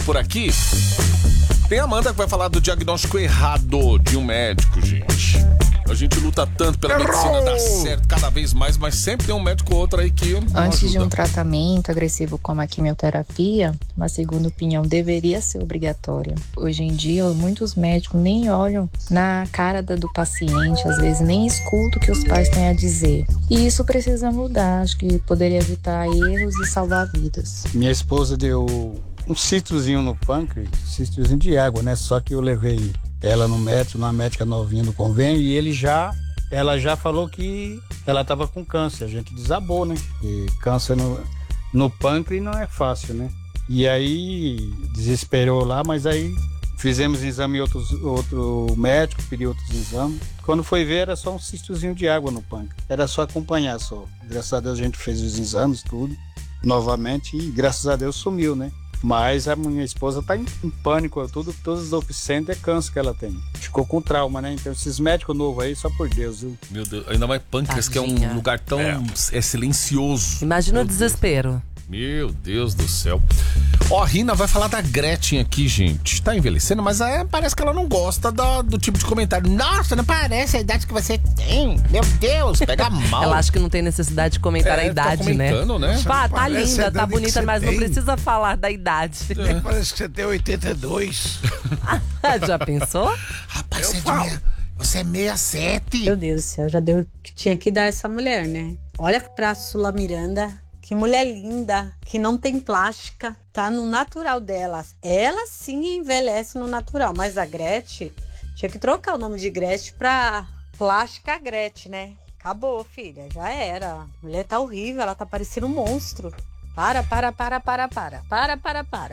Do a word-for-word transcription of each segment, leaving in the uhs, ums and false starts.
por aqui. Tem a Amanda que vai falar do diagnóstico errado de um médico, gente. A gente luta tanto pela Errou! medicina dar certo cada vez mais, mas sempre tem um médico ou outro aí que não Antes ajuda. de um tratamento agressivo como a quimioterapia, uma segunda opinião deveria ser obrigatória. Hoje em dia, muitos médicos nem olham na cara da- do paciente, às vezes nem escutam o que os pais têm a dizer. E isso precisa mudar, acho que poderia evitar erros e salvar vidas. Minha esposa deu um cistozinho no pâncreas, cistozinho de água, né? Só que eu levei ela no médico, numa médica novinha do convênio, e ele já, ela já falou que ela estava com câncer. A gente desabou, né? E câncer no, no pâncreas não é fácil, né? E aí desesperou lá, mas aí fizemos exame em outros, outro médico, pediu outros exames. Quando foi ver, era só um cistozinho de água no pâncreas. Era só acompanhar só. Graças a Deus a gente fez os exames, tudo, novamente, e graças a Deus sumiu, né? Mas a minha esposa tá em, em pânico, tudo, todos os oficiantes é câncer que ela tem. Ficou com trauma, né? Então esses médicos novos aí, só por Deus, viu? Meu Deus, ainda mais pâncreas, que é Tadinha. um lugar tão é. É silencioso. Imagina Meu o desespero. Deus. Meu Deus do céu. Ó, a Rina vai falar da Gretchen aqui, gente. Tá envelhecendo, mas é, parece que ela não gosta da, do tipo de comentário. Nossa, não parece a idade que você tem. Meu Deus, pega mal. Ela acha que não tem necessidade de comentar É, a idade, tá né? comentando, né? Pá, tá Parece a linda, tá idade que bonita, você mas não tem. precisa falar da idade. Parece que você tem oitenta e dois. Já pensou? Rapaz, Eu você é, de falo. meia, você é sessenta e sete. Meu Deus do céu, já deu que tinha que dar essa mulher, né? Olha pra Sula Miranda, que mulher linda, que não tem plástica, tá no natural dela. Ela sim envelhece no natural, mas a Gretchen tinha que trocar o nome de Gretchen pra Plástica Gretchen, né? Acabou, filha, já era. A mulher tá horrível, ela tá parecendo um monstro. Para, para, para, para, para, para, para, para.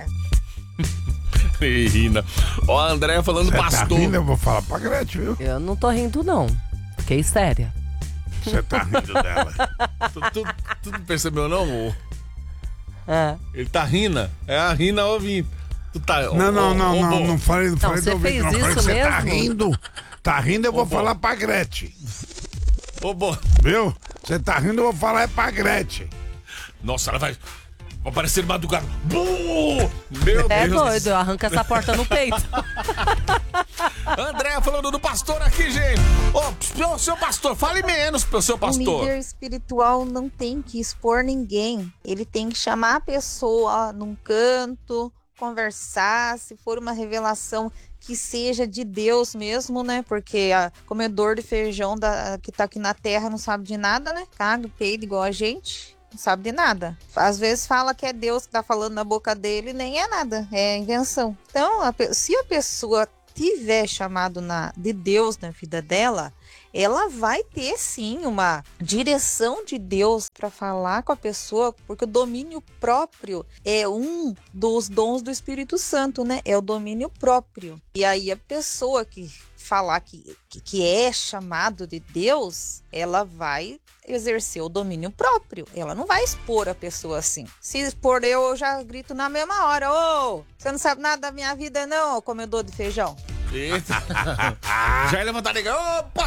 Ei, Rina. Ó, a Andréia falando Você pastor. tá rindo, eu vou falar pra Gretchen, viu? Eu não tô rindo, não. Fiquei séria. Você tá rindo dela. Tu, tu, tu não percebeu, não? ô? É. Ele tá rindo. É a Rina ouvindo. Tu tá, Não, ô, não, ô, não, ô, não, ô, não falei, não falei você do ouvido, fez não. Falei isso que você tá mesmo? rindo. Tá rindo, eu vou Ô, bom. falar pra Gretchen. Ô, bo- Viu? Você tá rindo, eu vou falar é pra Gretchen. Nossa, ela vai. Vai aparecer madrugada. Bum! Meu É Deus. doido, arranca essa porta no peito. Andréia falando do pastor aqui, gente. Ô, seu pastor, fale menos pro seu O pastor. líder espiritual não tem que expor ninguém. Ele tem que chamar a pessoa num canto, conversar, se for uma revelação que seja de Deus mesmo, né? Porque a comedor de feijão da, que tá aqui na terra não sabe de nada, né? Caga, peido igual a gente. Não sabe de nada. Às vezes fala que é Deus que tá falando na boca dele, nem é nada, é invenção. Então, a pe- se a pessoa tiver chamado na, de Deus na vida dela, ela vai ter sim uma direção de Deus para falar com a pessoa, porque o domínio próprio é um dos dons do Espírito Santo, né? É o domínio próprio. E aí a pessoa que falar que, que, que é chamado de Deus, ela vai exercer o domínio próprio. Ela não vai expor a pessoa assim. Se expor eu, eu já grito na mesma hora. Ô, você não sabe nada da minha vida não, ô comedor de feijão. Eita. Já ia levantar e ligar. Opa!